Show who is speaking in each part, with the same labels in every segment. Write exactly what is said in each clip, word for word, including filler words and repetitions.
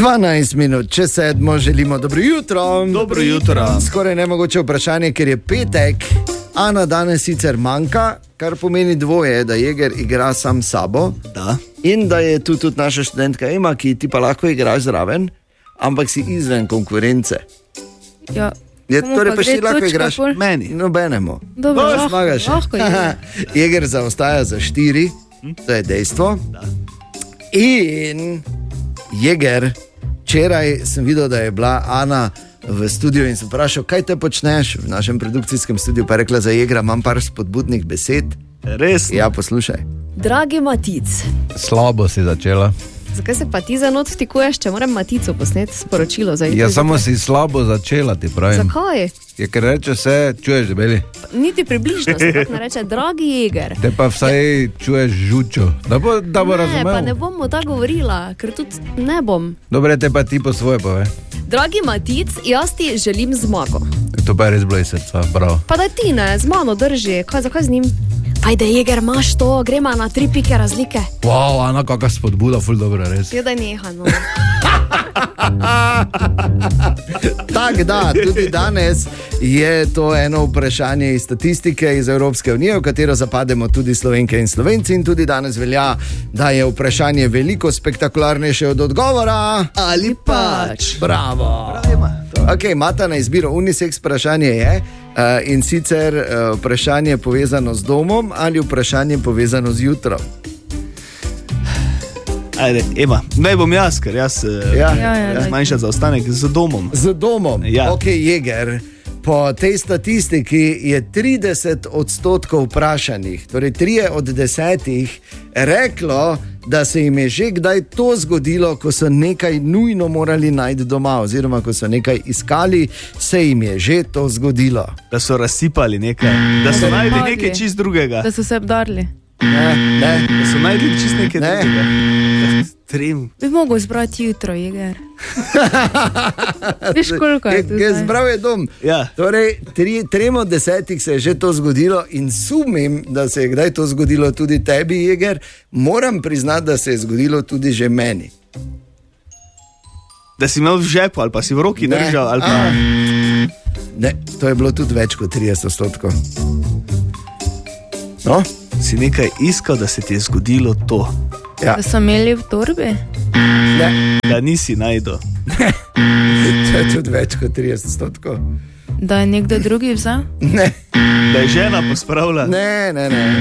Speaker 1: dvanajst minut, če sedmo, želimo dobro jutro.
Speaker 2: Dobro jutro.
Speaker 1: Skoraj nemogoče vprašanje, ker je petek. Ana danes sicer manjka, kar pomeni dvoje, da Jeger igra sam sabo.
Speaker 2: Da.
Speaker 1: In da je tu tudi naša študentka Ema, ki ti pa lahko igraš zraven, ampak si izven konkurence.
Speaker 3: Ja.
Speaker 1: Je, torej pa si lahko igraš
Speaker 3: pol?
Speaker 1: meni, nobenemu.
Speaker 3: Dobro,
Speaker 1: Boš
Speaker 3: lahko,
Speaker 1: zmagaš.
Speaker 3: lahko je.
Speaker 1: Jeger zaostaja za štiri, to je dejstvo.
Speaker 2: Da.
Speaker 1: In Jeger, včeraj sem videl, da je bila Ana v studiu in sem vprašal, kaj te počneš v našem produkcijskem studiu, pa je rekla za Jegra, imam par spodbudnih besed.
Speaker 2: Res?
Speaker 1: Ja, poslušaj.
Speaker 3: Dragi Matic,
Speaker 4: Slabo si začela.
Speaker 3: zakaj se pa ti za not vtikuješ, če moram Matico posneti sporočilo za jutri?
Speaker 4: Ja, samo si slabo začela, ti pravim.
Speaker 3: Zakaj?
Speaker 4: Je, ker reče se, čuješ debeli.
Speaker 3: Niti približno se tako ne reče, dragi Jeger.
Speaker 4: Te pa vsaj čuješ žučo, da bo, da bo
Speaker 3: Ne,
Speaker 4: razumel.
Speaker 3: pa ne bom mu tako govorila, ker tudi ne bom.
Speaker 4: Dobre, te pa ti po svoje pove.
Speaker 3: Dragi Matic, jaz ti želim zmago.
Speaker 4: To pa je res bilo iz srca, bravo.
Speaker 3: Pa da ti ne, z mano drži, kaj, zakaj z njim? Ajde, Jeger, imaš to, gremo na tri pike razlike.
Speaker 4: Wow, Ana, kakva spodbuda, ful dobro, res.
Speaker 3: Je da neha, no.
Speaker 1: Tak da, tudi danes je to eno vprašanje iz statistike iz Evropske unije, v katero zapademo tudi Slovenke in Slovenci, in tudi danes velja, da je vprašanje veliko spektakularnejše od odgovora. Ali pač? Bravo. Ok, imata na izbiro unisex vprašanje je uh, in sicer uh, vprašanje povezano z domom ali vprašanje povezano z jutrom.
Speaker 2: Ajde, Ema, naj bom jaz, ker jaz
Speaker 1: Ja.
Speaker 3: Ja, ja, daj.
Speaker 2: manjša zaostanek z domom.
Speaker 1: Z domom,
Speaker 2: Ja.
Speaker 1: ok, Jeger. Po tej statistiki je trideset odstotkov vprašanih, torej trije od desetih, reklo, da se jim je že kdaj to zgodilo, ko so nekaj nujno morali najti doma, oziroma ko so nekaj iskali, se jim je že to zgodilo.
Speaker 2: Da so razsipali nekaj, da so najdli nekaj čist drugega.
Speaker 3: Da so se obdarili.
Speaker 1: Ne, ne,
Speaker 2: Da so najdli čist nekaj
Speaker 1: Ne.
Speaker 2: drugega. Trim.
Speaker 3: Bi mogel zbrati jutro, Jeger. Veš, koliko je tu
Speaker 1: Je
Speaker 3: zdaj?
Speaker 1: zbral je dom.
Speaker 2: Ja.
Speaker 1: Torej, tri, trem od desetih se je že to zgodilo in sumim, da se je kdaj to zgodilo tudi tebi, Jeger. Moram priznati, da se je zgodilo tudi že meni.
Speaker 2: Da si imel v žepu ali pa si v roki
Speaker 1: Ne.
Speaker 2: držal ali pa...
Speaker 1: A. Ne, to je bilo tudi več kot trideset odstotkov. No?
Speaker 2: Si nekaj iskal, da se ti je zgodilo to.
Speaker 1: Ja.
Speaker 3: Da so imeli v torbi?
Speaker 1: Ne,
Speaker 2: Da nisi najdel.
Speaker 1: to je tudi več kot trideset odstotkov.
Speaker 3: Da je nekdo drugi vzel?
Speaker 1: Ne,
Speaker 2: Da je žena pospravila.
Speaker 1: ne, ne. ne.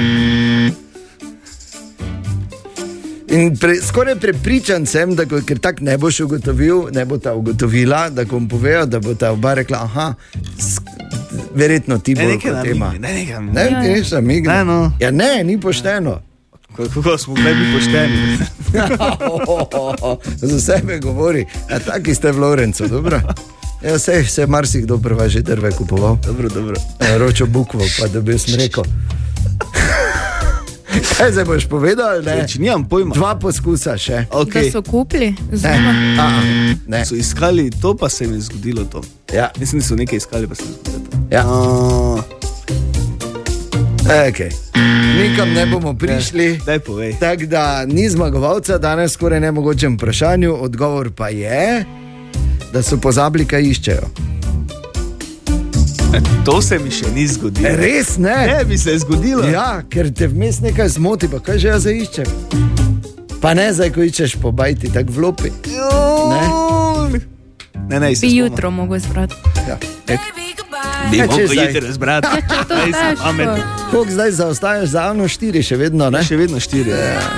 Speaker 1: In pre, skoraj prepričan sem, da ko, ker tako ne boš ugotovil, ne bo ta ugotovila, da ko mu povejo, da bo ta oba rekla, aha, sk, verjetno ti
Speaker 2: Ne,
Speaker 1: bo
Speaker 2: nekaj
Speaker 1: kot tema.
Speaker 2: namigne, ne, nekaj
Speaker 1: Ne,
Speaker 2: namigne.
Speaker 1: ti niš namigne.
Speaker 2: Ne, no.
Speaker 1: Ja, ne, ni pošteno.
Speaker 2: Kako smo bili mi pošteni.
Speaker 1: Za sebe govori, a taki ste v Lorencu, dobro? Ja, se je marsikdo prva že drve kupoval.
Speaker 2: Dobro, dobro.
Speaker 1: Ja, ročo bukvo, pa da bi jaz rekel. Kaj se boš povedal, ne?
Speaker 2: Če nimam pojma.
Speaker 1: Dva poskusa še.
Speaker 2: Okay.
Speaker 3: Da so kupili?
Speaker 1: Ne,
Speaker 3: Zuma.
Speaker 1: a, ne.
Speaker 2: So iskali to, pa se jim je zgodilo to.
Speaker 1: Ja,
Speaker 2: Mislim, da so nekaj iskali, pa se jim je zgodilo to.
Speaker 1: ja.
Speaker 2: A,
Speaker 1: Okay. Nikam ne bomo prišli.
Speaker 2: Daj povej.
Speaker 1: Tako da ni zmagovalca danes skoraj nemogočem vprašanju, odgovor pa je, da so pozabili, kaj iščejo.
Speaker 2: E, to se mi še ni zgodilo.
Speaker 1: Res ne?
Speaker 2: Ne bi se zgodilo.
Speaker 1: Ja, ker te vmes nekaj zmoti, pa kaj že jaz iščem. Pa ne zdaj, ko iščeš po bajti, tako v lopi. Ne?
Speaker 2: Ne, ne, se
Speaker 3: Bi
Speaker 2: spomnim.
Speaker 3: jutro mogel zbrati.
Speaker 1: Ja.
Speaker 2: Bi
Speaker 1: Ja, če
Speaker 2: mogel
Speaker 1: zdaj.
Speaker 2: jutri razbrati.
Speaker 3: To
Speaker 2: Daj, sem
Speaker 3: težko.
Speaker 2: pameten.
Speaker 1: Koliko zdaj zaostaješ za Ano štiri, še vedno ne?
Speaker 2: Še vedno štiri. Ja.